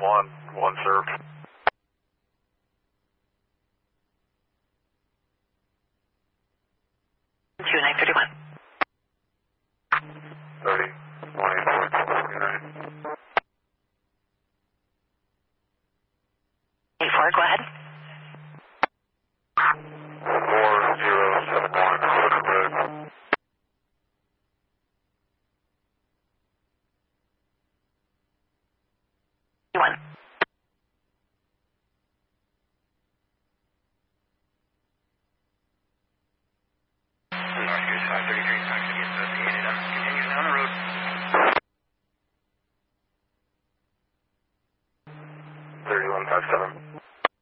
one served. Two 931. 30, 184, 84, go ahead. 4071, Woodford Road. One. North Goose 533, talking to the associated. Continue down the road. 3157.